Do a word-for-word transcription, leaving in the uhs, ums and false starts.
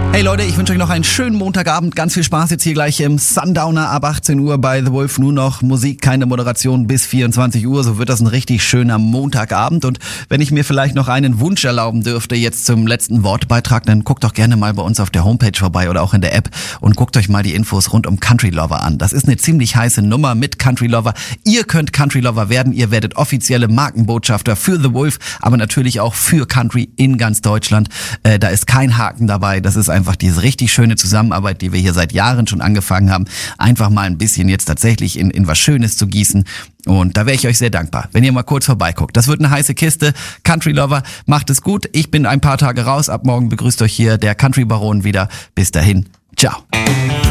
Hey Leute, ich wünsche euch noch einen schönen Montagabend. Ganz viel Spaß jetzt hier gleich im Sundowner ab achtzehn Uhr bei The Wolf. Nur noch Musik, keine Moderation bis vierundzwanzig Uhr. So wird das ein richtig schöner Montagabend. Und wenn ich mir vielleicht noch einen Wunsch erlauben dürfte jetzt zum letzten Wortbeitrag, dann guckt doch gerne mal bei uns auf der Homepage vorbei oder auch in der App und guckt euch mal die Infos rund um Country Lover an. Das ist eine ziemlich heiße Nummer mit Country Lover. Ihr könnt Country Lover werden. Ihr werdet offizielle Markenbotschafter für The Wolf, aber natürlich auch für Country in ganz Deutschland. Äh, da ist kein Haken dabei. Das ist einfach diese richtig schöne Zusammenarbeit, die wir hier seit Jahren schon angefangen haben, einfach mal ein bisschen jetzt tatsächlich in, in was Schönes zu gießen. Und da wäre ich euch sehr dankbar, wenn ihr mal kurz vorbeiguckt. Das wird eine heiße Kiste. Country Lover, macht es gut. Ich bin ein paar Tage raus. Ab morgen begrüßt euch hier der Country Baron wieder. Bis dahin, ciao.